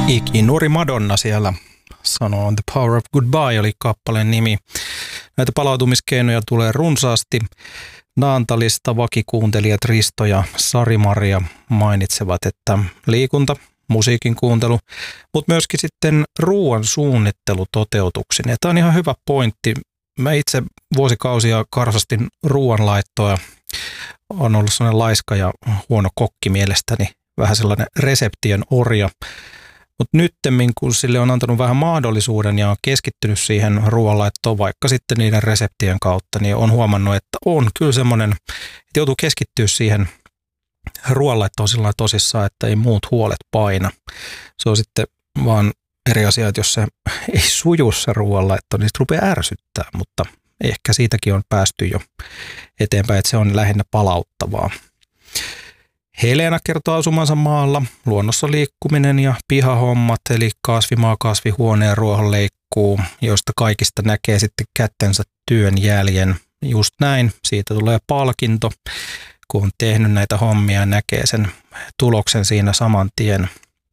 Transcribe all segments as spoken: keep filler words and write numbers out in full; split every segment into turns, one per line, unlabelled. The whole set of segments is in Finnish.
Ikinuori Madonna siellä sanoo The Power of Goodbye oli kappaleen nimi. Näitä palautumiskeinoja tulee runsaasti. Naantalista vakikuuntelijat Risto ja Sari-Maria mainitsevat, että liikunta, musiikin kuuntelu, mutta myöskin sitten ruoan suunnittelu toteutuksin. Ja tämä on ihan hyvä pointti. Mä itse vuosikausia karsastin ruoanlaittoa. On ollut sellainen laiska ja huono kokki mielestäni, vähän sellainen reseptien orja. Mutta nyttemmin, kun sille on antanut vähän mahdollisuuden ja on keskittynyt siihen ruoanlaittoon, vaikka sitten niiden reseptien kautta, niin on huomannut, että on kyllä semmoinen, että joutuu keskittyä siihen ruoanlaittoon sillä tosissaan, että ei muut huolet paina. Se on sitten vaan eri asia, että jos se ei suju se ruoanlaitto, niin se rupeaa ärsyttää, mutta ehkä siitäkin on päästy jo eteenpäin, että se on lähinnä palauttavaa. Helena kertoo asumansa maalla, luonnossa liikkuminen ja pihahommat, eli kasvimaa, kasvihuone ja ruohonleikkuu, joista kaikista näkee sitten kättensä työn jäljen. Just näin, siitä tulee palkinto, kun on tehnyt näitä hommia ja näkee sen tuloksen siinä saman tien.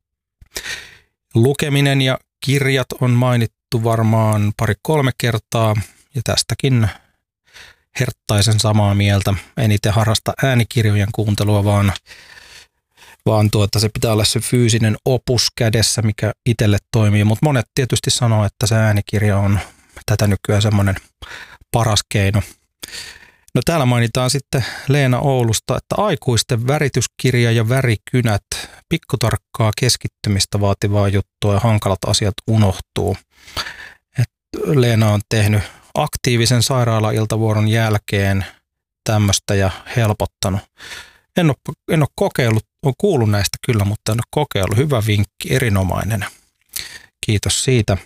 Lukeminen ja kirjat on mainittu varmaan pari-kolme kertaa, ja tästäkin herttaisen samaa mieltä. En itse harrasta äänikirjojen kuuntelua, vaan, vaan tuota, se pitää olla se fyysinen opus kädessä, mikä itselle toimii. Mutta monet tietysti sanoo, että se äänikirja on tätä nykyään semmoinen paras keino. No täällä mainitaan sitten Leena Oulusta, että aikuisten värityskirja ja värikynät, pikkutarkkaa keskittymistä vaativaa juttua ja hankalat asiat unohtuu. Et Leena on tehnyt aktiivisen sairaala-iltavuoron jälkeen tämmöistä ja helpottanut. En ole, en ole kokeillut, olen kuullut näistä kyllä, mutta en ole kokeillut. Hyvä vinkki, erinomainen. Kiitos siitä.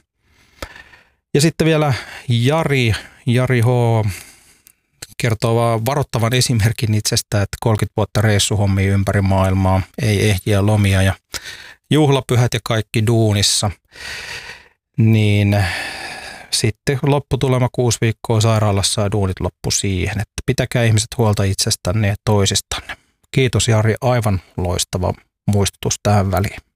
Ja sitten vielä Jari, Jari H. kertoo vaan varoittavan esimerkin itsestä, että kolmekymmentä vuotta reissuhommia ympäri maailmaa, ei ehjiä lomia ja juhlapyhät ja kaikki duunissa. Niin sitten lopputulema kuusi viikkoa sairaalassa ja duunit loppu siihen, että pitäkää ihmiset huolta itsestänne ja toisistanne. Kiitos Jari, aivan loistava muistutus tähän väliin.